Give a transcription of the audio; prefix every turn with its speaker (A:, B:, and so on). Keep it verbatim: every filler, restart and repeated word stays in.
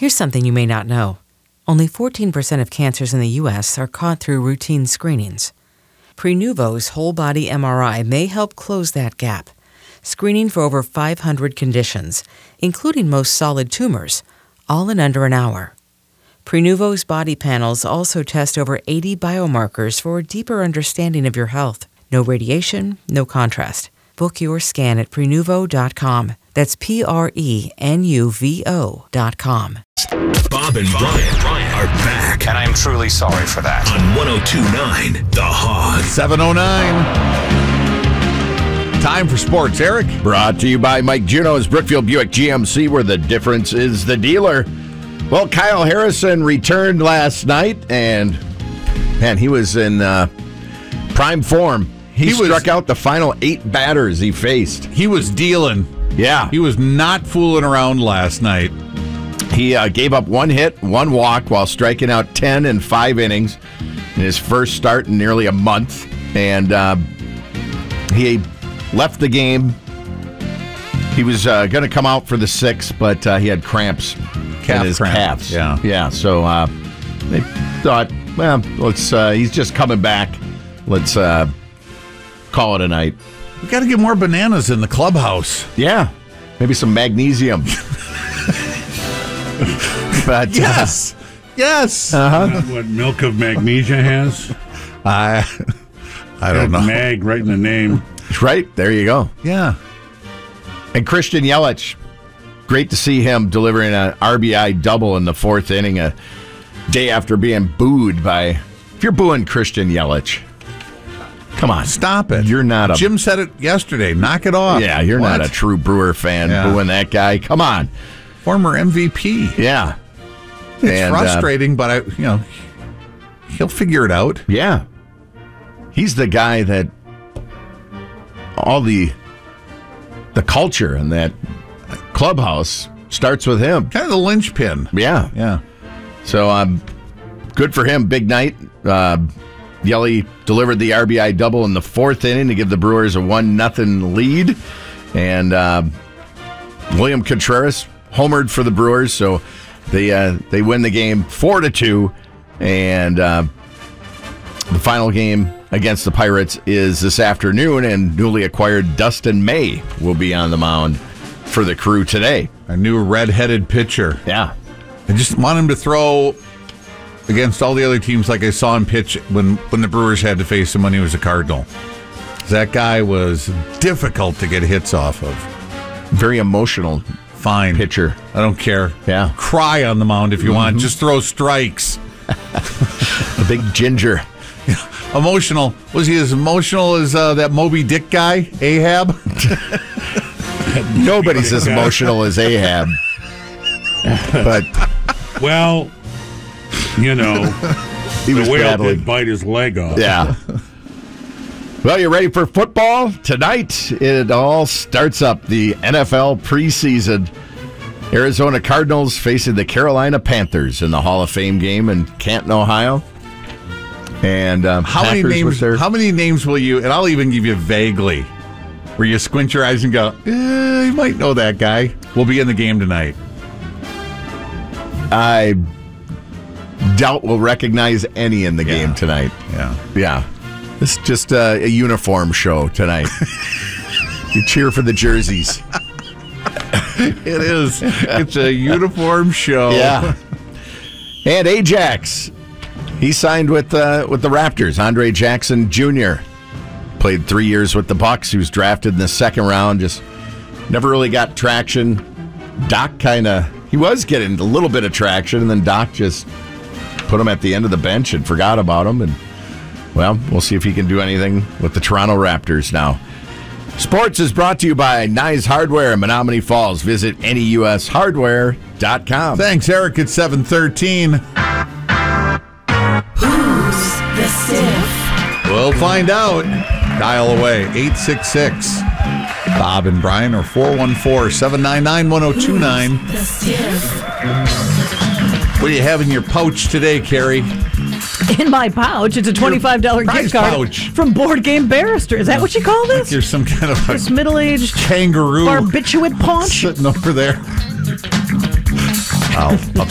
A: Here's something you may not know. Only fourteen percent of cancers in the U S are caught through routine screenings. Prenuvo's whole-body M R I may help close that gap, screening for over five hundred conditions, including most solid tumors, all in under an hour. Prenuvo's body panels also test over eighty biomarkers for a deeper understanding of your health. No radiation, no contrast. Book your scan at prenuvo dot com. That's P R E N U V O dot com.
B: Bob and Brian are back.
C: And I'm truly sorry for that.
B: On one oh two point nine The Hog.
D: seven oh nine. Time for sports. Eric?
E: Brought to you by Mike Juno's Brookfield Buick G M C, where the difference is the dealer. Well, Kyle Harrison returned last night, and, man, he was in uh, prime form. He, he struck was, out the final eight batters he faced.
D: He was dealing.
E: Yeah.
D: He was not fooling around last night.
E: He uh, gave up one hit, one walk, while striking out ten in five innings in his first start in nearly a month. And uh, he left the game. He was uh, going to come out for the sixth, but uh, he had cramps
D: Calf
E: in his
D: cramp.
E: calves.
D: Yeah.
E: Yeah, so uh, they thought, well, let's. Uh, he's just coming back. Let's uh, call it a night.
D: We got to get more bananas in the clubhouse.
E: Yeah, maybe some magnesium. But
D: yes, uh, yes.
E: Uh-huh.
F: Not what Milk of Magnesia has?
D: I, I don't know.
F: Mag right in the name.
E: Right there, you go.
D: Yeah.
E: And Christian Yelich, great to see him delivering an R B I double in the fourth inning, a day after being booed by. If you're booing Christian Yelich, come on,
D: stop it.
E: You're not a.
D: Jim said it yesterday. Knock it off.
E: Yeah, you're
D: what?
E: not a true Brewer fan
D: yeah.
E: booing that guy. Come on.
D: Former M V P.
E: Yeah.
D: It's
E: and,
D: frustrating, uh, but I, you know, he'll figure it out.
E: Yeah. He's the guy that all the the culture in that clubhouse starts with him.
D: Kind of the linchpin.
E: Yeah.
D: Yeah.
E: So um, good for him. Big night. Uh, Yelly delivered the R B I double in the fourth inning to give the Brewers a one nothing lead. And uh, William Contreras homered for the Brewers, so they uh, they win the game four to two. And uh, the final game against the Pirates is this afternoon, and newly acquired Dustin May will be on the mound for the Crew today.
D: A new red-headed pitcher.
E: Yeah.
D: I just want him to throw against all the other teams like I saw him pitch when, when the Brewers had to face him when he was a Cardinal. That guy was difficult to get hits off of.
E: Very emotional.
D: Fine.
E: Pitcher.
D: I don't care.
E: Yeah.
D: Cry on the mound if you
E: mm-hmm.
D: want. Just throw strikes.
E: A big ginger.
D: Emotional. Was he as emotional as uh, that Moby Dick guy, Ahab?
E: Nobody's as emotional as Ahab. But
F: well, you know,
E: he was
F: the whale
E: battling.
F: did bite his leg off.
E: Yeah. Well, you ready for football? Tonight, it all starts up, the N F L preseason. Arizona Cardinals facing the Carolina Panthers in the Hall of Fame game in Canton, Ohio. And um,
D: how
E: Packers
D: many names?
E: there.
D: How many names will you? And I'll even give you vaguely, where you squint your eyes and go, eh, "You might know that guy." Will be in the game tonight.
E: I doubt we'll recognize any in the
D: yeah.
E: game tonight.
D: Yeah,
E: yeah. It's just a, a uniform show tonight. You cheer for the jerseys.
D: It is. It's a uniform show.
E: Yeah. And Ajax, he signed with uh, with the Raptors. Andre Jackson Junior played three years with the Bucks. He was drafted in the second round. Just never really got traction. Doc kind of he was getting a little bit of traction, and then Doc just put him at the end of the bench and forgot about him. And well, we'll see if he can do anything with the Toronto Raptors now. Sports is brought to you by Nyes Hardware in Menominee Falls. Visit N E U S hardware dot com.
D: Thanks, Eric. It's seven thirteen.
G: Who's the stiff?
D: We'll find out. Dial away. eight six six. Bob and Brian, or four one four, seven nine nine, one oh two nine.
G: The stiff.
D: What do you have in your pouch today, Carrie?
H: In my pouch, it's a twenty-five dollars
D: Your
H: gift card
D: pouch.
H: from Board Game Barrister. Is that what you call this?
D: Like you're some kind of a
H: This middle-aged
D: kangaroo
H: barbiturate paunch?
D: sitting over there. I'll, I'll